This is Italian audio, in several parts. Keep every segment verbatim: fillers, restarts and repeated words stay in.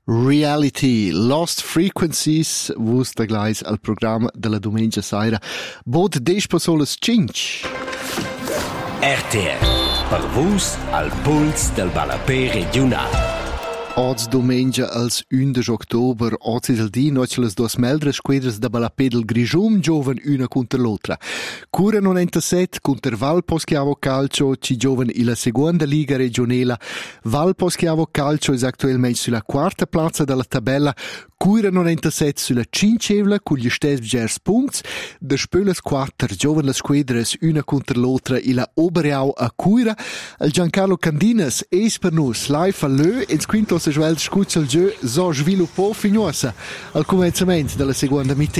Reality, Lost Frequencies, vus da glais al programma della domenica saira. Bod despa solas cinc. R T L, per vus al puls del Balapè regional. Oggi domenica als undici ottobre, oggi del dì, noi ce le due meldre squadre da Balapè del Grigium gioven una contro l'altra. Cura novantasette contro Val Poschiavo Calcio, ci gioven in la seconda liga regionale. Val Poschiavo Calcio è attualmente sulla quarta piazza della tabella, Cura novantasette sulla cincevla con gli stessi gers punti. Da spöles quattro gioven le squadre una contro l'altra in la Oberau a Cura. Il Giancarlo Candinas è per noi live a Lö e quinto se Joel scuccia il gioco so sviluppò finosa al cominciamento della seconda metà.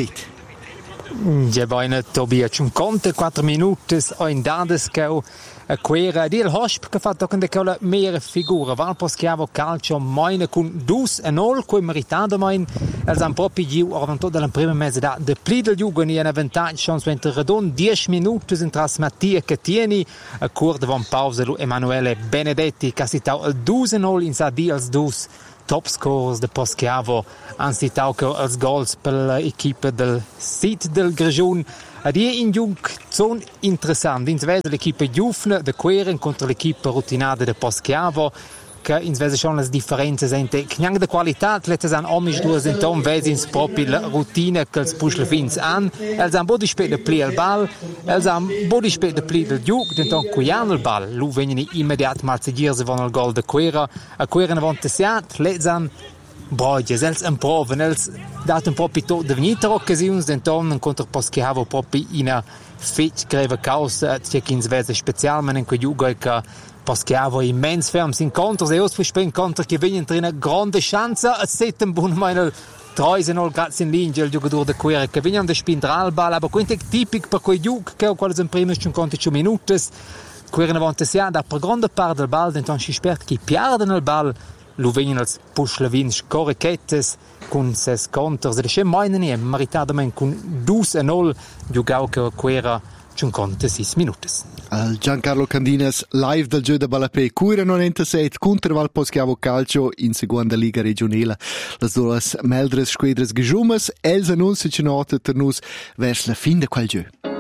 Ja, bene, Tobias, un conto quattro minuti o in Dadescau a quera di il hosp che ha fatto con quella mera figura. Val Poschiavo Calcio meine con due a nol, cui meritato mein, els han proprio giu avanto della prima mezz'età de pli del Jugend in vantaggio chance mentre redon dieci minuti in tras Mattia Cattieni a cur de von pausa lu Emanuele Benedetti casitau al due a nol in sa di als due top scores de Poschiavo han citau che als goals per l'equipe del sit del Grigiun. Ad ie in Jung son interessant, in svese l'equipe Giufne de Queren contro l'equipe rutinada de Poschiavo, che in svese schon las differenze sente knang de qualità, letes an omisch duas in tom vesins proprio la routine che els puschle fins an, els han bodi spät de pli al ball, els han bodi spät de pli del Jug, denton cuian al ball, lu venini immediat mal segir se von al gol de Quera, a Quera navantesiat, letes an Boiges, els improven, els daten proprio tot de venite occasiuns, denton contro Poschiavo proprio in a fetch greve causa, c'è chi in svese specialmente in quei Jug che Poschiavo immens ferm sin contro, se os spen contro che vengono in una grande chance, a setten buon meine tre a nol grazie in linea il giocatore de Quera che vengono da spindral ball, aber quindi è tipico per quei Jug che quali sono primi cinquanta minuti, Quera novantasei da per grande parte del ball, denton si spera che perdono il ball. Lu vengono als Puschlevins correchettes con ses conters. Ed è meinen nie, meritadament con due a nol, giugau che Quera cinquantasei minuti. Al Giancarlo Candinas, live dal gioco da Balapè, Cura novantasette contro Val Poschiavo Calcio in seconda liga regionale. Le due meldres squadres geschumas, els annunci ci nota per nus vers la fin de quel gioco.